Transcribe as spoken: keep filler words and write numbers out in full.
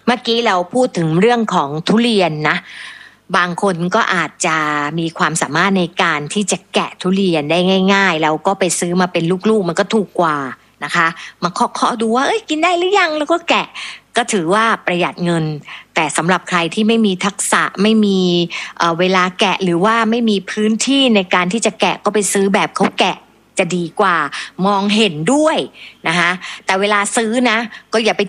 เมื่อกี้เราพูดถึงเรื่องของทุเรียนนะบางคนก็อาจจะมีความสามารถในการที่จะแกะทุเรียนได้ง่ายๆแล้วก็ไปซื้อมาเป็นลูกๆมันก็ถูกกว่านะคะมาเคาะๆดูว่าเอ้ยกินได้หรือยังแล้วก็แกะก็ถือว่าประหยัดเงินแต่สำหรับใครที่ไม่มีทักษะไม่มีเอ่อเวลาแกะหรือว่าไม่มีพื้นที่ในการที่จะแกะก็ไปซื้อแบบเขาแกะจะดีกว่ามองเห็นด้วยนะคะแต่เวลาซื้อนะก็อย่าไป